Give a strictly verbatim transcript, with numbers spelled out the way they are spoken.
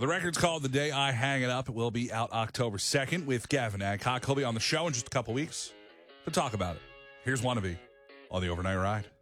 The record's called The Day I Hang It Up. It will be out October second with Gavin Adcock. He'll be on the show in just a couple weeks to talk about it. Here's Wannabe on the Overnight Ride.